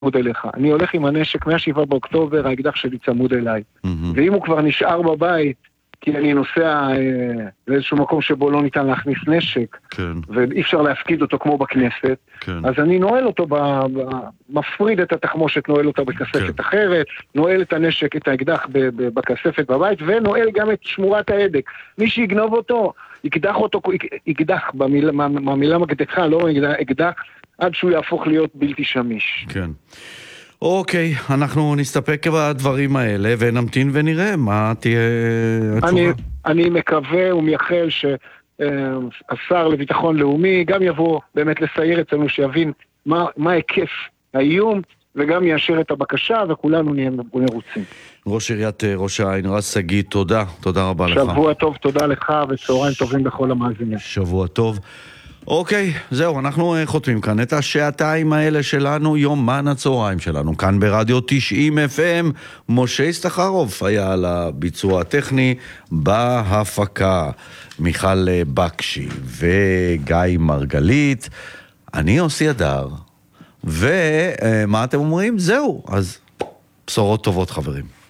צמוד אליך. אני הולך עם הנשק מה-7 באוקטובר, האקדח שלי צמוד אליי. ואם הוא כבר נשאר בבית, כי אני נוסע לאיזשהו מקום שבו לא ניתן להכניס נשק, ואי אפשר להפקיד אותו כמו בכנסת, אז אני נועל אותו, מפריד את התחמושת, נועל אותה בכספת אחרת, נועל את הנשק, את האקדח בכספת בבית, ונועל גם את שמורת ההדק. מי שיגנוב אותו, יקדח אותו, יקדח, במילה מקדחה, לא אקדח, עד שהוא יהפוך להיות בלתי שמיש. כן. אוקיי, אנחנו נסתפק בדברים האלה ונמתין ונראה מה תהיה התשובה. אני מקווה ומייחל שהשר לביטחון לאומי גם יבוא באמת לסייר אצלנו, שיבין מה היקף האיום, וגם יאשר את הבקשה, וכולנו נהיה מרוצים. ראש עיריית ראש העין, רז שגיא, תודה רבה לך. שבוע טוב, תודה לך, וצהריים טובים לכל המאזינים. שבוע טוב. אוקיי, זהו, אנחנו חותמים כאן את השעתיים האלה שלנו, יומן הצהריים שלנו, כאן ברדיו 90 FM. משה ישתחרוף היה על הביצוע הטכני, בהפקה מיכל בקשי וגיא מרגלית, אני עושי אדר, ומה אתם אומרים? זהו, אז בשורות טובות חברים.